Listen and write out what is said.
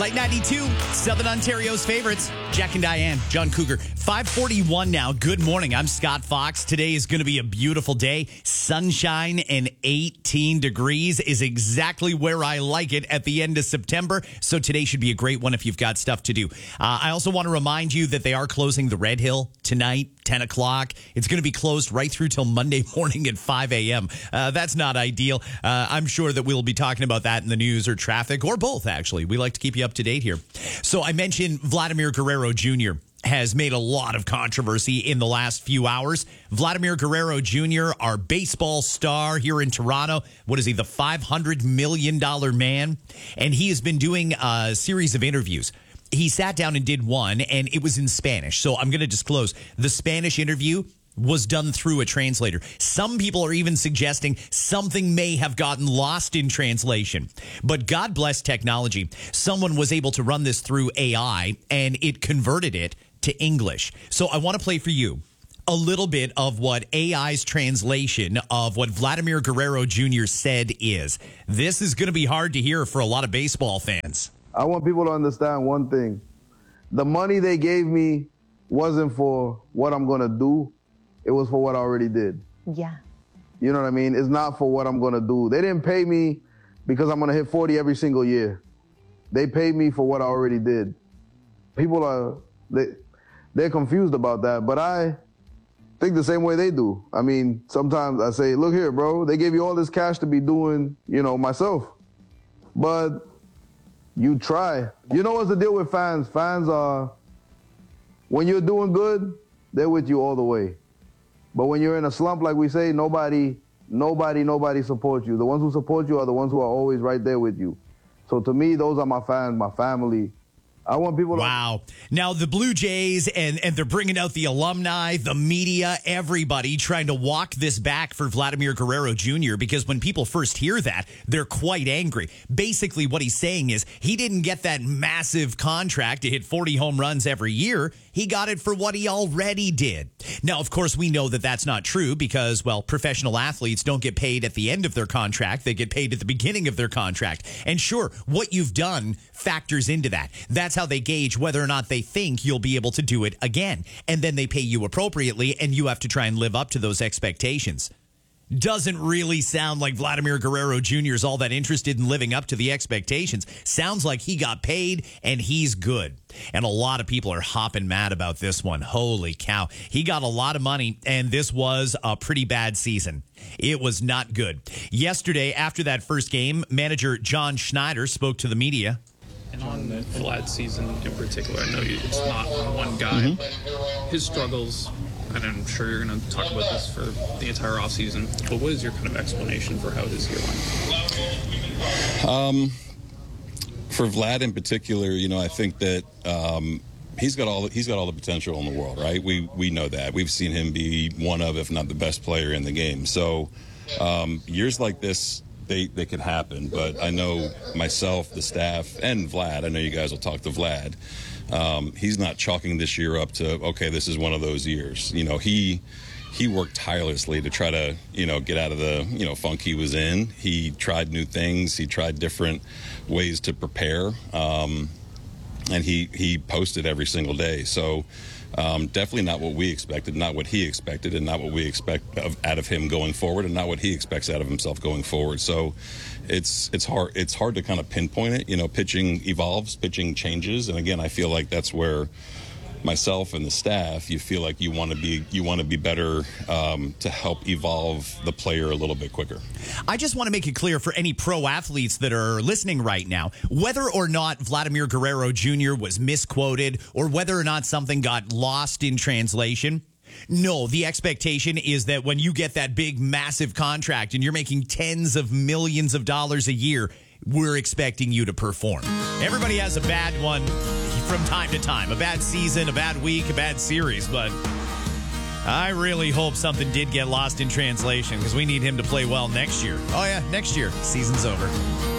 Light 92, Southern Ontario's favorites, Jack and Diane, John Cougar. 5:41 now. Good morning. I'm Scott Fox. Today is going to be a beautiful day. Sunshine and 18 degrees is exactly where I like it at the end of September. So today should be a great one if you've got stuff to do. I also want to remind you that they are closing the Red Hill tonight, 10 o'clock. It's going to be closed right through till Monday morning at 5 a.m. That's not ideal. I'm sure that we'll be talking about that in the news or traffic or both, actually. We like to keep you up to date here. So I mentioned Vladimir Guerrero Jr. has made a lot of controversy in the last few hours. Vladimir Guerrero Jr., our baseball star here in Toronto. What is he, the $500 million man? And he has been doing a series of interviews. He sat down and did one, and it was in Spanish. So I'm going to disclose the Spanish interview was done through a translator. Some people are even suggesting something may have gotten lost in translation. But God bless technology. Someone was able to run this through AI, and it converted it to English. So I want to play for you a little bit of what AI's translation of what Vladimir Guerrero Jr. said is. This is going to be hard to hear for a lot of baseball fans. I want people to understand one thing. The money they gave me wasn't for what I'm going to do. It was for what I already did. Yeah. You know what I mean? It's not for what I'm going to do. They didn't pay me because I'm going to hit 40 every single year. They paid me for what I already did. People are, they're confused about that, but I think the same way they do. I mean, sometimes I say, look here, bro, they gave you all this cash to be doing, myself. But you try. You know what's the deal with fans? Fans are, when you're doing good, they're with you all the way. But when you're in a slump, like we say, nobody supports you. The ones who support you are the ones who are always right there with you. So to me, those are my fans, my family. I want people to... Wow. Now, the Blue Jays, and they're bringing out the alumni, the media, everybody trying to walk this back for Vladimir Guerrero Jr. because when people first hear that, they're quite angry. Basically, what he's saying is he didn't get that massive contract to hit 40 home runs every year. He got it for what he already did. Now, of course, we know that that's not true because, well, professional athletes don't get paid at the end of their contract. They get paid at the beginning of their contract. And sure, what you've done factors into that. That's how they gauge whether or not they think you'll be able to do it again. And then they pay you appropriately, and you have to try and live up to those expectations. Doesn't really sound like Vladimir Guerrero Jr. is all that interested in living up to the expectations. Sounds like he got paid and he's good. And a lot of people are hopping mad about this one. Holy cow. He got a lot of money, and this was a pretty bad season. It was not good. Yesterday, after that first game, manager John Schneider spoke to the media. And on Vlad's season in particular, I know it's not on one guy, but his struggles, and I'm sure you're going to talk about this for the entire offseason, but what is your kind of explanation for how his year went? For Vlad in particular, I think that he's got all the potential in the world, right? We know that. We've seen him be one of, if not the best player in the game. So years like this, they could happen, but I know myself, the staff, and Vlad, I know you guys will talk to Vlad, he's not chalking this year up to, okay, this is one of those years. He worked tirelessly to try to, get out of the, funk he was in. He tried new things. He tried different ways to prepare, and he posted every single day. So definitely not what we expected, not what he expected, and not what we expect out of him going forward, and not what he expects out of himself going forward. So it's hard to kind of pinpoint it. Pitching evolves, pitching changes, and again, I feel like that's where myself and the staff, you feel like you want to be better to help evolve the player a little bit quicker. I just want to make it clear for any pro athletes that are listening right now, whether or not Vladimir Guerrero Jr. was misquoted or whether or not something got lost in translation. No, the expectation is that when you get that big, massive contract and you're making tens of millions of dollars a year, we're expecting you to perform. Everybody has a bad one from time to time, a bad season, a bad week, a bad series, but I really hope something did get lost in translation because we need him to play well next year. Oh, yeah, next year. Season's over.